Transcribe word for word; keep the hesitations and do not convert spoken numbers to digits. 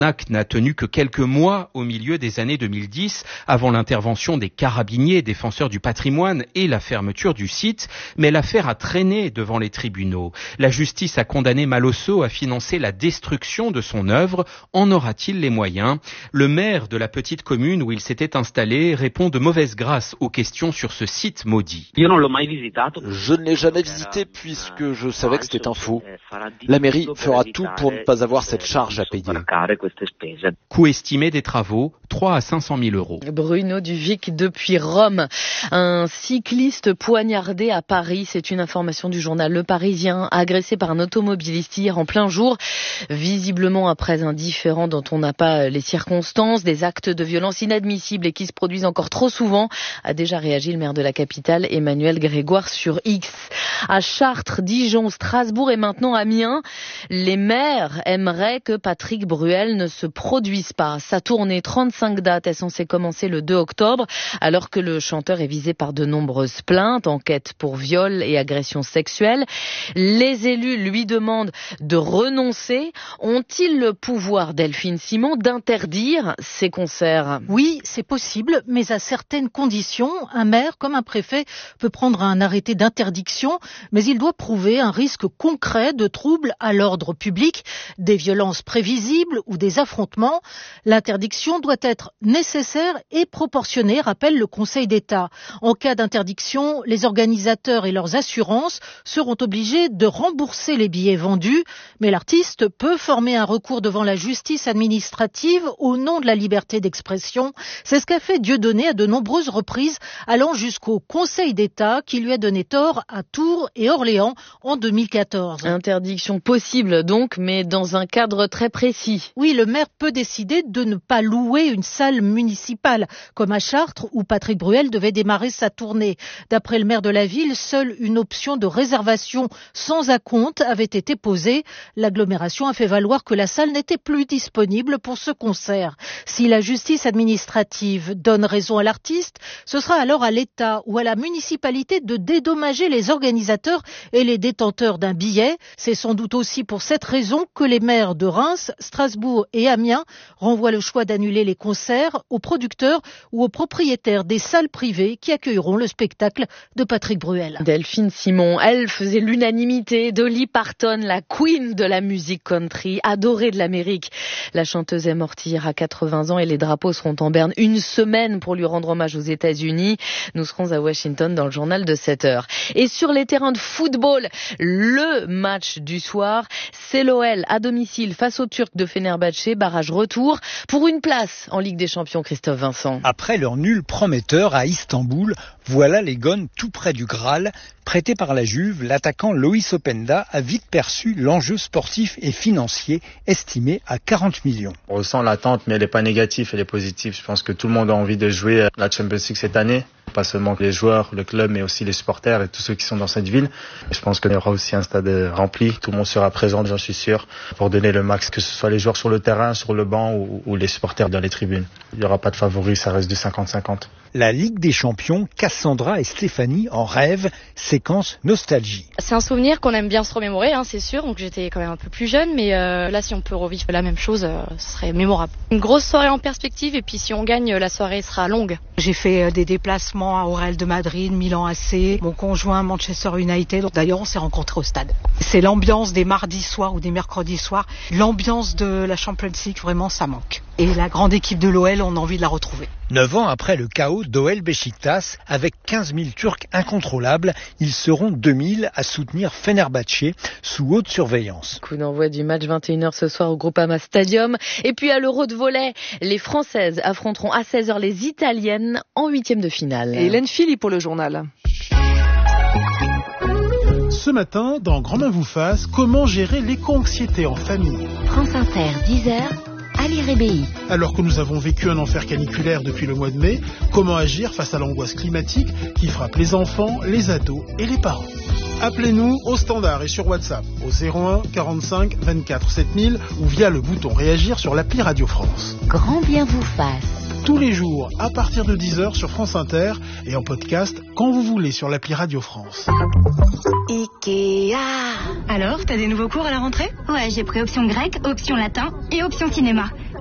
n'a tenu que quelques mois au milieu des années deux mille dix, avant l'intervention des carabiniers, défenseurs du patrimoine et la fermeture du site, mais l'affaire a traîné devant les tribunaux. La justice a condamné Malosso à financer la destruction de son œuvre. En aura-t-il les moyens ? Le maire de la petite commune où il s'était installé répond de mauvaise grâce aux questions sur ce site maudit. Je ne l'ai jamais visité puisque je savais que c'était un faux. La mairie fera tout pour ne pas avoir cette charge à payer. Coût estimé des travaux, trois à cinq cent mille euros. Bruno Duvic depuis Rome. Un cycliste poignardé à Paris, c'est une information du journal Le Parisien, agressé par un automobiliste hier en plein jour, visiblement après un différend dont on n'a pas les circonstances, des actes de violence inadmissibles et qui se produisent encore trop souvent, a déjà réagi le maire de la capitale, Emmanuel Grégoire, sur X. À Chartres, Dijon, Strasbourg et maintenant Amiens, les maires aimeraient que Patrick Bruel ne se produise pas. Sa tournée, trente-cinq dates, est censée commencer le deux octobre, alors que le chanteur est visé par de nombreuses plaintes, enquêtes pour viol et agressions sexuelles. Les élus lui demandent de renoncer. Ont-ils le pouvoir, Delphine Simon, d'interdire ces concerts ? Oui, c'est possible, mais à certaines conditions. Un maire, comme un préfet, peut prendre un arrêté d'interdiction, mais il doit prouver un risque concret de troubles à l'ordre public, des violences prévisibles ou des affrontements. L'interdiction doit être nécessaire et proportionnée, rappelle le Conseil d'État. En cas d'interdiction, les organisateurs et leurs assurances seront obligés de rembourser les billets vendus, mais l'artiste peut former un recours devant la justice administrative au nom de la liberté d'expression. C'est ce qu'a fait Dieudonné à de nombreuses reprises, allant jusqu'au Conseil d'État qui lui a donné tort à Tours et Orléans en deux mille quatorze. Interdiction possible donc, mais dans un cadre très précis. Oui, le maire peut décider de ne pas louer une salle municipale, comme à Chartres où Patrick Bruel devait démarrer sa tournée. D'après le maire de la ville, seule une option de réservation sans acompte avait été posée. L'agglomération a fait valoir que la salle n'était plus disponible pour ce concert. Si la justice administrative donne raison à l'artiste, ce sera alors à l'État ou à la municipalité de dédommager les organisateurs et les détenteurs d'un billet. C'est sans doute aussi pour cette raison que les maires de Reims, Strasbourg et Amiens renvoient le choix d'annuler les concerts aux producteurs ou aux propriétaires des salles privées qui accueilleront le spectacle de Patrick Bruel. Delphine Simon, elle faisait l'unanimité. Dolly Parton, la queen de la musique country, adorée de l'Amérique. La chanteuse est morte hier à quatre-vingts ans et les drapeaux seront en berne une semaine pour lui rendre hommage aux États-Unis. Nous serons à Washington dans le journal de sept heures. Et sur les terrains de football, le match du soir, c'est l'O L à domicile face aux Turcs de Fenerbahçe, barrage retour pour une place en Ligue des Champions, Christophe Vincent. Après leur nul prometteur à Istanbul, voilà les Gones tout près du Graal. Prêté par la Juve, l'attaquant Loïs Openda a vite perçu l'enjeu sportif et financier estimé à quarante millions. On ressent l'attente, mais elle n'est pas négative, elle est positive. Je pense que tout le monde a envie de jouer la Champions League cette année. Pas seulement les joueurs, le club, mais aussi les supporters et tous ceux qui sont dans cette ville. Je pense qu'il y aura aussi un stade rempli. Tout le monde sera présent, j'en suis sûr, pour donner le max, que ce soit les joueurs sur le terrain, sur le banc ou, ou les supporters dans les tribunes. Il n'y aura pas de favoris, ça reste du cinquante cinquante. La Ligue des Champions, Cassandra et Stéphanie en rêvent, séquence nostalgie. C'est un souvenir qu'on aime bien se remémorer, hein, c'est sûr. Donc j'étais quand même un peu plus jeune, mais euh, là, si on peut revivre la même chose, euh, ce serait mémorable. Une grosse soirée en perspective, et puis si on gagne, la soirée sera longue. J'ai fait euh, des déplacements à Real de Madrid, Milan A C, mon conjoint Manchester United. D'ailleurs, on s'est rencontrés au stade. C'est l'ambiance des mardis soirs ou des mercredis soirs. L'ambiance de la Champions League, vraiment, ça manque. Et la grande équipe de l'O L, on a envie de la retrouver. Neuf ans après le chaos d'O L Beşiktaş, avec quinze mille Turcs incontrôlables, ils seront deux mille à soutenir Fenerbahçe sous haute surveillance. Coup d'envoi du match vingt et une heures ce soir au Groupama Stadium. Et puis à l'Euro de volley, les Françaises affronteront à seize heures les Italiennes en huitième de finale. Et Hélène Philippe pour le journal. Ce matin, dans Grand Main vous fasse, comment gérer l'éco-anxiété en famille. France Inter, dix heures. Ali Rébéi. Alors que nous avons vécu un enfer caniculaire depuis le mois de mai, comment agir face à l'angoisse climatique qui frappe les enfants, les ados et les parents? Appelez-nous au standard et sur WhatsApp au zéro un quarante-cinq vingt-quatre sept mille ou via le bouton réagir sur l'appli Radio France. Grand bien vous fasse. tous les jours à partir de dix heures sur France Inter et en podcast quand vous voulez sur l'appli Radio France. Ikea. Alors, t'as des nouveaux cours à la rentrée ? Ouais, j'ai pris option grecque, option latin et option cinéma.